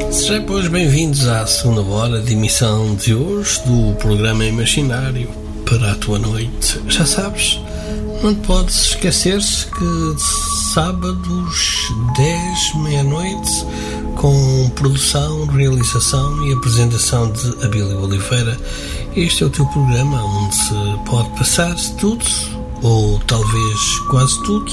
Sejam, pois, bem-vindos à segunda hora de emissão de hoje do programa Imaginário para a tua noite. Já sabes, não te podes esquecer-se que de sábados 10, meia-noite, com produção, realização e apresentação de Abílio Oliveira, este é o teu programa onde se pode passar tudo, ou talvez quase tudo,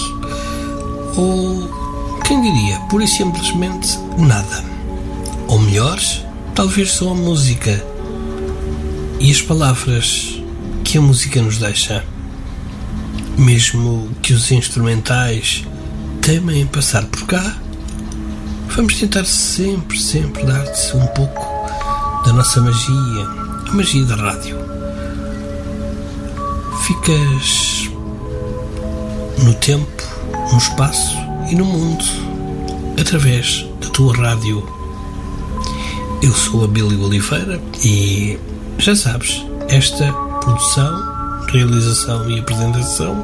ou, quem diria, pura e simplesmente nada. Ou melhor, talvez só a música e as palavras que a música nos deixa. Mesmo que os instrumentais temem passar por cá, vamos tentar sempre dar-te um pouco da nossa magia, a magia da rádio. Ficas no tempo, no espaço e no mundo através da tua rádio. Eu sou Abílio Oliveira e, já sabes, esta produção, realização e apresentação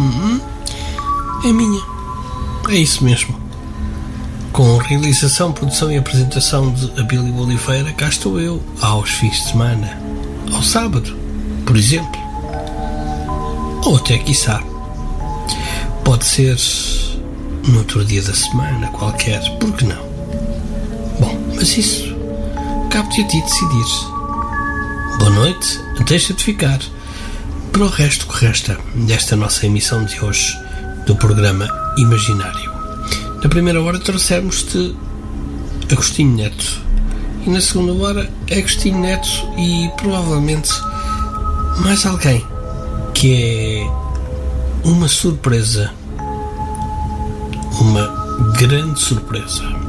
é minha. É isso mesmo. Com realização, produção e apresentação de Abílio Oliveira, cá estou eu, aos fins de semana, ao sábado, por exemplo. Ou até, quiçá, pode ser no outro dia da semana, qualquer, por que não? Bom, mas isso cabe-te a ti decidir. Boa noite, deixa-te ficar para o resto que resta desta nossa emissão de hoje do programa Imaginário. Na primeira hora trouxemos-te Agostinho Neto e na segunda hora Agostinho Neto e provavelmente mais alguém que é uma surpresa, uma grande surpresa.